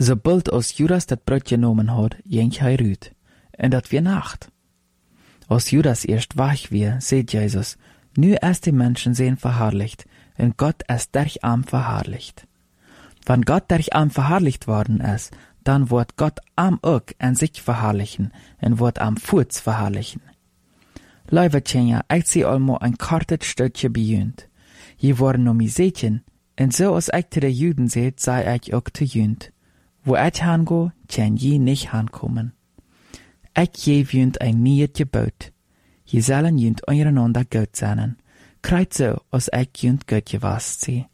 Sobald als Judas dat brood genomen had, ging hij uit. En dat weer nacht. Als Judas erst wach weer, seht Jesus, nu ist die Menschen zijn verherrlicht, en Gott ist durch am verherrlicht. Wann Gott durch am verherrlicht worden ist, dann wird Gott am auch an sich verherrlichen, en wird am Fuß verherrlichen. Lieve ik zie allemaal een kortet stukje bejunt. Je worden om je zetjen, en zo als ik te de Juden zet, zei ik ook te junt. Wo ik heen go, kan je niet aankomen. Ik geef junt een nieuw gebod. Je zullen junt ondereinander goed zijn. Krijt zo als ik junt goed gewast zie.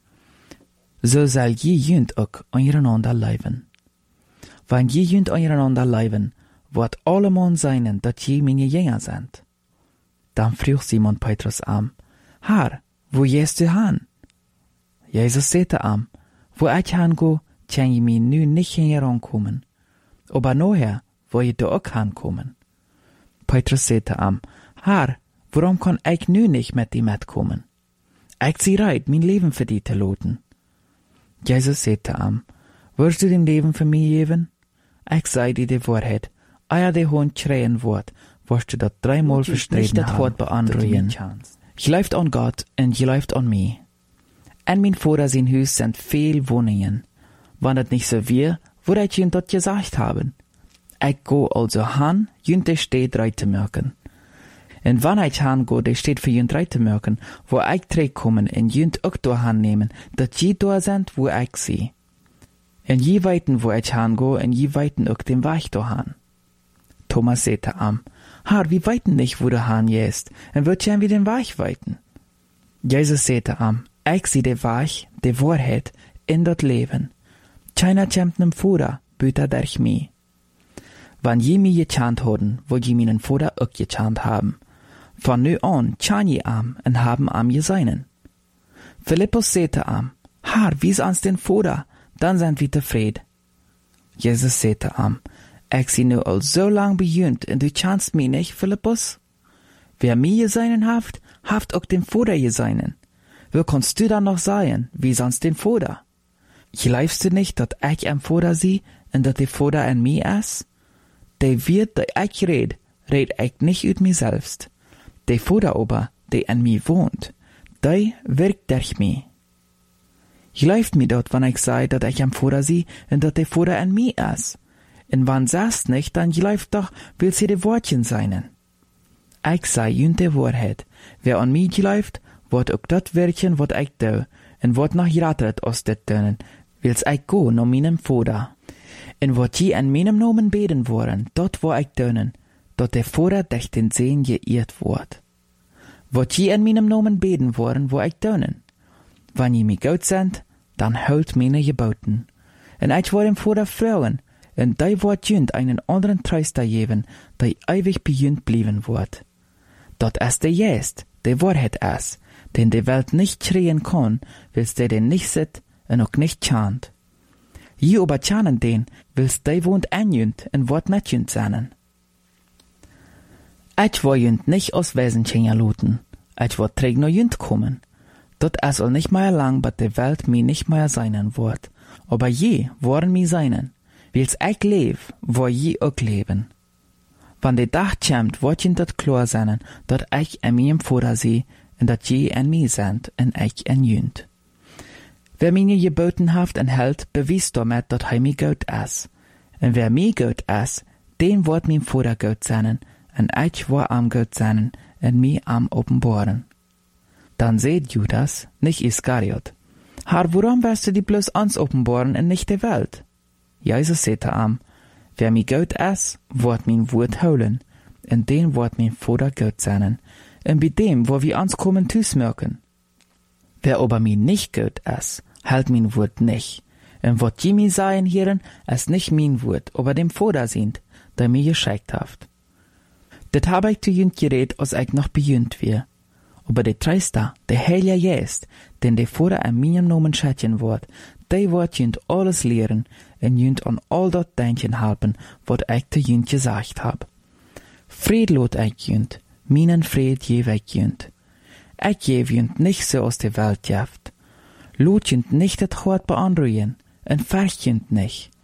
Zo zal je junt ook ondereinander leven. Wanneer je junt ondereinander leven, wordt allemaal zijn dat je mijn jünger zijn. Dan vroeg Simon Petrus am, Herr, wo gehst du hin? Jesus sagte am, wo ich hingo, kann je mir nu nicht herankommen. Aber nachher, wo je da auch hinkommen. Petrus sagte am, Herr, warum kann ich nu nicht mit dir mitkommen? Ich sie reit, mein Leben für dich zu loten. Jesus sagte am, wirst du dein Leben für mich geben? Ich sei dir die Wahrheit, eer der Hund schreien wird, wirst du das 3-mal verstreten haben. Je läuft an Gott und je läuft an mich. In mein Vater sein Haus sind viel Wohnungen. Wenn das nicht so wäre, würde ich ihnen das gesagt haben. Ich go also hin, jünt die Stadt reiten. Und wenn ich hin go, die Stadt für jünt reiten, wo ich zurückkommen und jünt auch da hinnehmen, dass je da sind, wo ich sie. Und je weiten, wo ich hin go, und je weiten auch den Weg da hin. Thomas sagte am, Herr, wir weiten nicht, wo du hin gehst, und wird gern wie den Weg weiten. Jesus sagte am, ich sie der Weg, die Wahrheit, in das Leben. Keiner kommt nem Vater, büter durch mich. Wann je mir gekannt haben, wo je meinen Vater auch gekannt haben. Von nu an kann je am und haben am geseinen. Philippus sagte am, Herr, wies uns den Vater, dann sind wir zufrieden. Jesus sagte am, ich sie nu al so lang bejunt, und du kannst mich nicht, Philippus? Wer mir geseinen haft auch den Vater geseinen. Wo kannst du dann noch sein, wie sonst den Vater? Glaubst du nicht, dass ich am Vater sie, und dass der Vater an mir ist? Der wird, der ich red ich nicht ut mir selbst. Der Vater aber, der an mir wohnt, der wirkt durch mich. Glaubt mir dort, wenn ich sei, dass ich am Vater sie, und dass der Vater an mir ist. Und wann sagst nicht, dann glaubt doch, will sie die Wortchen seinen. Ich sei jünt die Wahrheit. Wer an mich glaubt, wird auch dat werken, wat ich do, und wird noch rattert aus det tönen, wils ich go no meinem Vater. Und wat je an meinem Namen beten wollen, dort wo ich tönen, dort der Vater durch den Sehen geirrt wird. Wat je an meinem Namen beten wollen, wo ich tönen. Wenn je mir gut sind, dann holt meine Geboten. Und ich will dem Vater freuen, und der wird jünd einen anderen Tröster geben, der ewig bejünd blieben wird. Dort ist der Geist, der Wahrheit ist, den die Welt nicht schreien kann, wils der den nicht sieht und auch nicht chant. Je aber chanen den, wils der wohnt anjünd und wird nicht jünd sein. Ich will jünd nicht aus Wesenchen luten, ich will träg no jünd kommen. Dort ist all nicht mehr lang, but die Welt mir nicht mehr seinen wird, aber je wollen mir seinen, wils ich leb, wo je auch leben. Wann der Tag kommt, wird jünd dat klar sein, dat ich an meinem Vater sehe, und dat je an mir sind, und ich an jünd. Wer meine Geboten haft und hält, beweist damit, dat mir gut ist. Und wer mir gut ist, den wird mein Vater gut sein, und ich wird am gut sein, und mir am offenbaren. Dann seht Judas, nicht Iskariot, Herr, warum wirst du die bloß uns offenbaren und nicht der Welt? Jesus sagte am, wer mir gut ist, wird mein Wort holen, und den wird mein Vater gut sein, und bei dem, wo wir uns kommen, merken. Wer aber mir nicht gut ist, hält mein Wort nicht, und wat je mir sagen hieren, ist nicht mein Wort, aber dem Vater sind, der mir geschickt hat. Das habe ich zu jünd geredet, als ich noch bejünd wir. Aber der Tröster, der Heilige Geist, den der Vater an meinem Namen schätzen wird, der wird jünd alles lehren, und jünd an all dat denken helfen, wat ich zu jünd gesagt hab. Fried lot ich jünd, meinen Fried geb ich jünd. Ich geb jünd nicht so aus der Welt jaft. Lot jünd nicht das Hort beandruien, und färcht jünd nicht.